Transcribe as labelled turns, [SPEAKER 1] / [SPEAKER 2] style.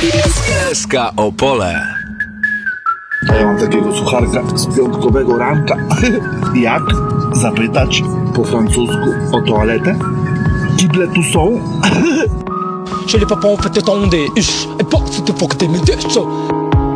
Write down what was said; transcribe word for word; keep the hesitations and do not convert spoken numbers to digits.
[SPEAKER 1] S K Opole.
[SPEAKER 2] A ja mam takiego sucharka z piątkowego ranka. Jak zapytać po francusku o toaletę? Kible tu są?
[SPEAKER 3] Chez les papas on fait des tondes, et pas faut que t'es médecin.